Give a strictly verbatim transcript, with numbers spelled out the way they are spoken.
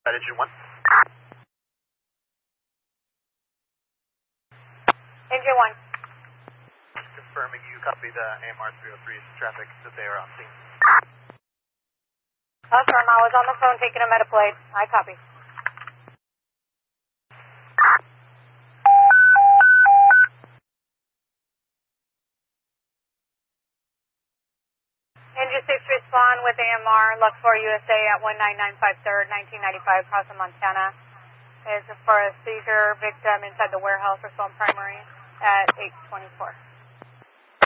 That engine one. Engine one. Confirming you copy the A M R three oh three's traffic that they are on scene. Affirm, I was on the phone taking a Metaplate. I copy. Engine six respond with A M R, Lux four U S A at one nine nine five third, nineteen ninety-five, Crossing, Montana. Is for a seizure victim inside the warehouse or Swamp Primary at eight twenty-four.